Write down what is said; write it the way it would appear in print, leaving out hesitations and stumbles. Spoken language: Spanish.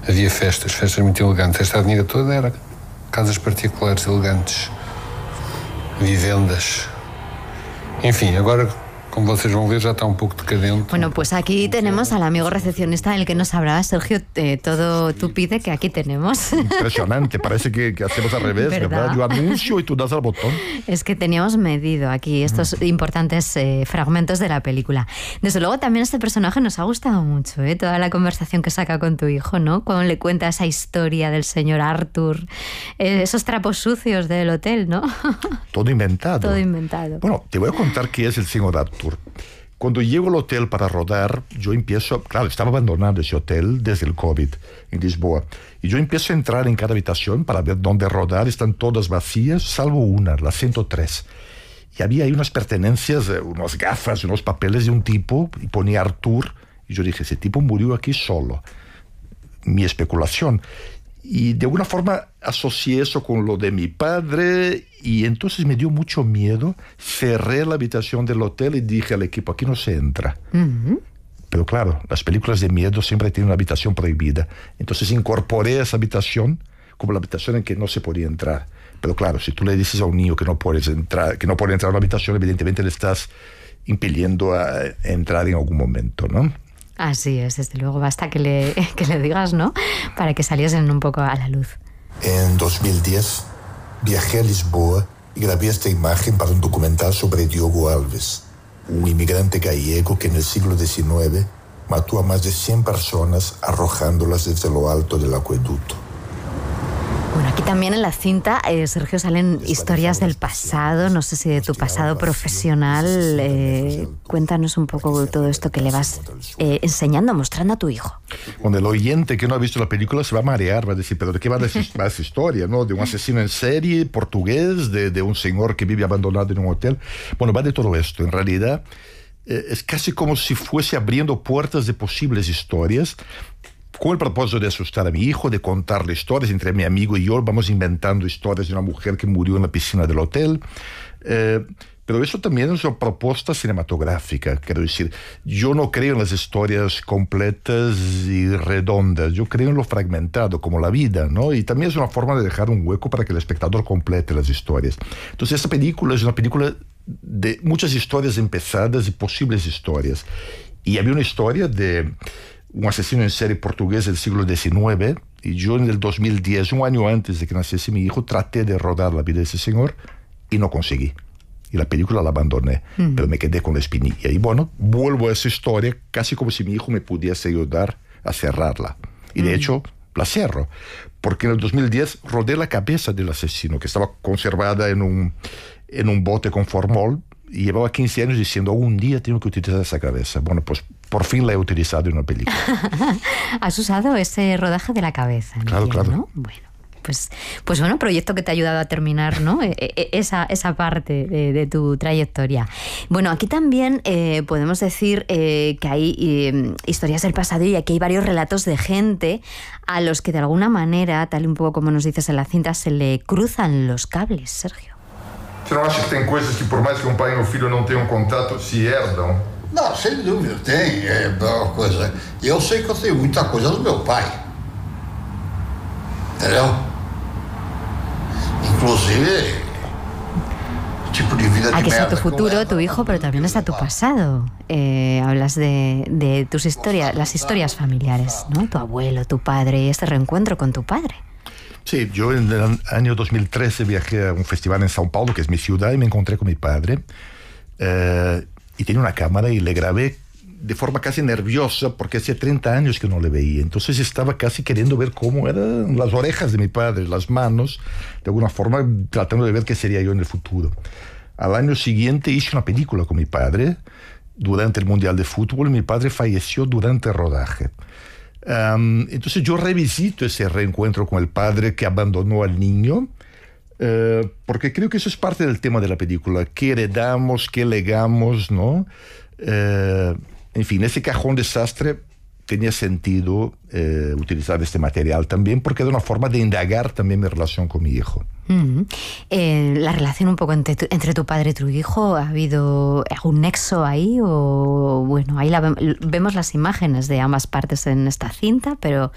havia festas muito elegantes. Esta avenida toda era casas particulares elegantes, vivendas. Enfim, agora, como vocês vão ver, ya está un poco decadente. Bueno, pues aquí tenemos al amigo recepcionista, el que nos habrá, Sergio, todo tú pide que aquí tenemos. Impresionante, parece que hacemos al revés, ¿verdad? Yo anuncio y tú das al botón. Es que teníamos medido aquí estos importantes fragmentos de la película. Desde luego también este personaje nos ha gustado mucho, toda la conversación que saca con tu hijo, ¿no? Cuando le cuenta esa historia del señor Arthur, esos trapos sucios del hotel, ¿no? Todo inventado. Todo inventado. Bueno, te voy a contar qué es el señor Arthur. Cuando llego al hotel para rodar, yo empiezo, claro, estaba abandonado ese hotel desde el COVID en Lisboa, y yo empiezo a entrar en cada habitación para ver dónde rodar. Están todas vacías, salvo una, la 103. Y había ahí unas pertenencias, unas gafas, unos papeles de un tipo, y ponía Arthur, y yo dije, ese tipo murió aquí solo. Mi especulación. Y de alguna forma asocié eso con lo de mi padre, y entonces me dio mucho miedo. Cerré la habitación del hotel y dije al equipo, aquí no se entra. Uh-huh. Pero claro, las películas de miedo siempre tienen una habitación prohibida. Entonces incorporé esa habitación como la habitación en que no se podía entrar. Pero claro, si tú le dices a un niño que no puedes entrar, que no puede entrar a una habitación, evidentemente le estás impidiendo a entrar en algún momento, ¿no? Así es, desde luego, basta que le digas, ¿no? Para que saliesen un poco a la luz. En 2010 viajé a Lisboa y grabé esta imagen para un documental sobre Diogo Alves, un inmigrante gallego que en el siglo XIX mató a más de 100 personas arrojándolas desde lo alto del acueducto. Bueno, aquí también en la cinta, Sergio, salen historias del pasado, no sé si de tu pasado profesional. Cuéntanos un poco todo esto que le vas enseñando, mostrando a tu hijo. Cuando el oyente que no ha visto la película se va a marear, va a decir, ¿pero de qué va esa historia, no? De un asesino en serie portugués, de un señor que vive abandonado en un hotel. Bueno, va de todo esto. En realidad, es casi como si fuese abriendo puertas de posibles historias, con el propósito de asustar a mi hijo, de contarle historias. Entre mi amigo y yo vamos inventando historias de una mujer que murió en la piscina del hotel. Pero eso también es una propuesta cinematográfica. Quiero decir, yo no creo en las historias completas y redondas. Yo creo en lo fragmentado, como la vida, ¿no? Y también es una forma de dejar un hueco para que el espectador complete las historias. Entonces, esta película es una película de muchas historias empezadas y posibles historias. Y había una historia de un asesino en serie portugués del siglo XIX, y yo en el 2010, un año antes de que naciese mi hijo, traté de rodar la vida de ese señor y no conseguí. Y la película la abandoné, pero me quedé con la espinilla. Y bueno, vuelvo a esa historia casi como si mi hijo me pudiese ayudar a cerrarla. Y de hecho, la cierro, porque en el 2010 rodé la cabeza del asesino, que estaba conservada en un bote con formol, y llevaba 15 años diciendo, algún día tengo que utilizar esa cabeza. Bueno, pues por fin la he utilizado en una película. Has usado ese rodaje de la cabeza. Claro, claro. ¿No? Bueno, pues bueno, proyecto que te ha ayudado a terminar, ¿no? esa parte de tu trayectoria. Bueno, aquí también podemos decir que hay historias del pasado, y aquí hay varios relatos de gente a los que de alguna manera, tal un poco como nos dices en la cinta, se le cruzan los cables, Sergio. Você não acha que tem coisas que, por mais que um pai e um filho não tenham contato, se herdam? Não, sem dúvida, tem. É uma coisa. Eu sei que eu tenho muita coisa do meu pai. Entendeu? Inclusive, o tipo de vida de aquí está merda tu futuro, tu hijo, pero también está tu pasado. Hablas de tus historias, las historias familiares, ¿no? Tu abuelo, tu padre, y este reencuentro con tu padre. Sí, yo en el año 2013 viajé a un festival en São Paulo, que es mi ciudad, y me encontré con mi padre. Y tenía una cámara y le grabé de forma casi nerviosa, porque hacía 30 años que no le veía. Entonces estaba casi queriendo ver cómo eran las orejas de mi padre, las manos, de alguna forma tratando de ver qué sería yo en el futuro. Al año siguiente hice una película con mi padre durante el Mundial de Fútbol, y mi padre falleció durante el rodaje. Entonces yo revisito ese reencuentro con el padre que abandonó al niño, porque creo que eso es parte del tema de la película. ¿Qué heredamos? ¿Qué legamos? ¿No? En fin, ese cajón desastre tenía sentido utilizar este material también, porque era una forma de indagar también mi relación con mi hijo. La relación un poco entre tu padre y tu hijo, ¿ha habido algún nexo ahí? O bueno, ahí vemos las imágenes de ambas partes en esta cinta, pero